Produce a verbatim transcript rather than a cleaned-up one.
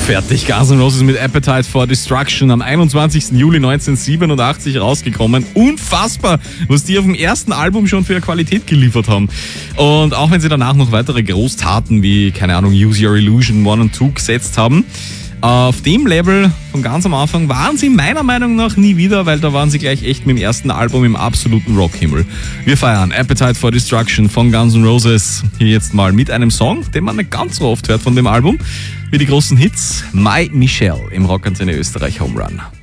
fertig. Guns N' Roses mit Appetite for Destruction am einundzwanzigsten Juli neunzehnhundertsiebenundachtzig rausgekommen. Unfassbar, was die auf dem ersten Album schon für Qualität geliefert haben. Und auch wenn sie danach noch weitere Großtaten wie, keine Ahnung, Use Your Illusion eins und zwei gesetzt haben, auf dem Level von ganz am Anfang waren sie meiner Meinung nach nie wieder, weil da waren sie gleich echt mit dem ersten Album im absoluten Rockhimmel. Wir feiern Appetite for Destruction von Guns N' Roses hier jetzt mal mit einem Song, den man nicht ganz so oft hört von dem Album, wie die großen Hits My Michelle im Rockantenne Österreich Home Run.